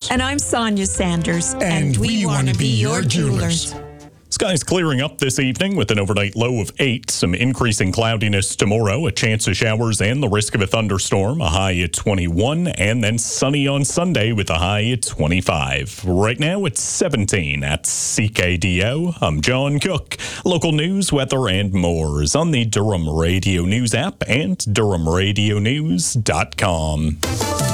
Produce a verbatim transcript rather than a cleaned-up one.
And I'm Sonia Sanders. And, and we, we want to be your jewelers. jewelers. Skies clearing up this evening with an overnight low of eight. Some increasing cloudiness tomorrow, a chance of showers and the risk of a thunderstorm, a high at twenty-one, and then sunny on Sunday with a high at twenty-five. Right now it's seventeen at C K D O. I'm John Cook. Local news, weather, and more is on the Durham Radio News app and durham radio news dot com.